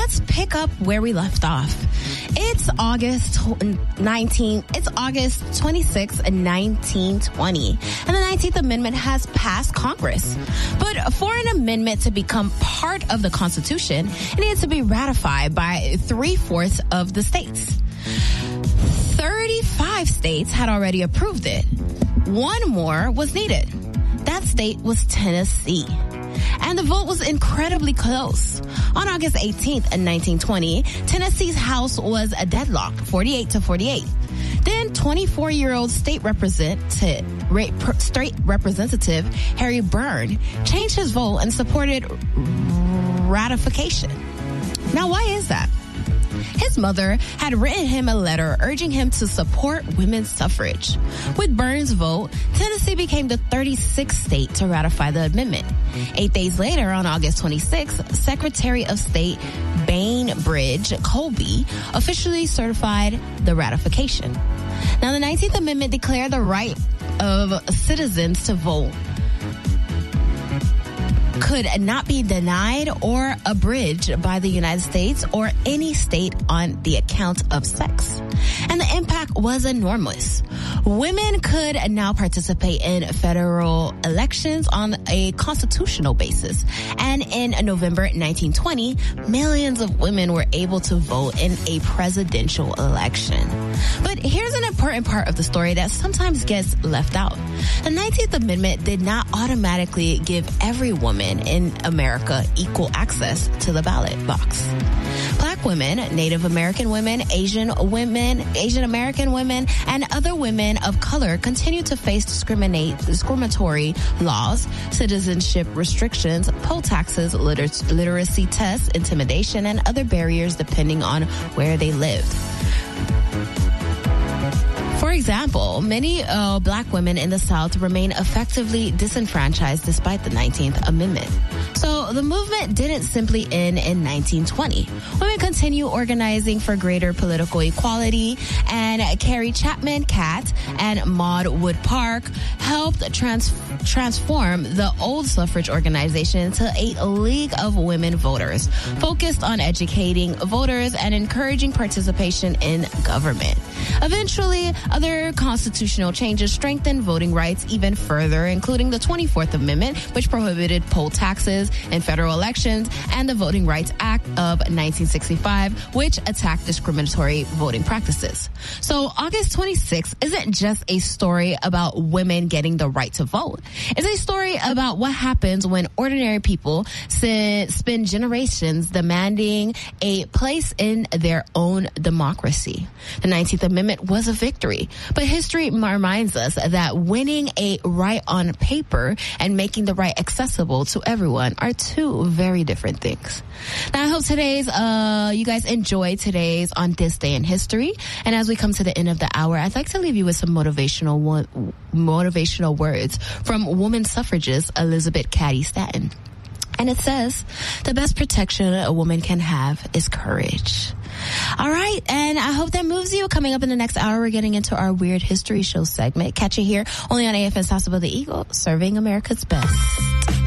let's pick up where we left off. It's August 26, 1920, and the 19th Amendment has passed Congress. But for an amendment to become part of the Constitution, it needs to be ratified by 3/4 of the states. 35 states had already approved it. One more was needed. That state was Tennessee. And the vote was incredibly close. On August 18th, 1920, Tennessee's House was a deadlock, 48-48. Then 24-year-old state representative Harry Byrne changed his vote and supported ratification. Now, why is that? His mother had written him a letter urging him to support women's suffrage. With Burns' vote, Tennessee became the 36th state to ratify the amendment. 8 days later, on August 26th, Secretary of State Bainbridge Colby officially certified the ratification. Now, the 19th Amendment declared the right of citizens to vote could not be denied or abridged by the United States or any state on the account of sex. And the impact was enormous. Women could now participate in federal elections on a constitutional basis. And in November 1920, millions of women were able to vote in a presidential election. But here's an important part of the story that sometimes gets left out. The 19th Amendment did not automatically give every woman in America equal access to the ballot box. Black women, Native American women, Asian American women, and other women of color continue to face discriminatory laws, citizenship restrictions, poll taxes, literacy tests, intimidation, and other barriers depending on where they lived. For example, many black women in the South remain effectively disenfranchised despite the 19th Amendment. So the movement didn't simply end in 1920. Women continue organizing for greater political equality, and Carrie Chapman Catt and Maud Wood Park helped transform the old suffrage organization into a League of Women Voters, focused on educating voters and encouraging participation in government. Eventually, other constitutional changes strengthened voting rights even further, including the 24th Amendment, which prohibited poll taxes in federal elections, and the Voting Rights Act of 1965, which attacked discriminatory voting practices. So August 26th isn't just a story about women getting the right to vote. It's a story about what happens when ordinary people spend generations demanding a place in their own democracy. The 19th Amendment was a victory, but history reminds us that winning a right on paper and making the right accessible to everyone are two very different things. Now, I hope you guys enjoyed today's On This Day in History. And as we come to the end of the hour, I'd like to leave you with some motivational words from woman suffragist Elizabeth Cady Stanton. And it says, the best protection a woman can have is courage. All right, and I hope that moves you. Coming up in the next hour, we're getting into our Weird History Show segment. Catch you here only on AFN Sauce Above the Eagle, serving America's best.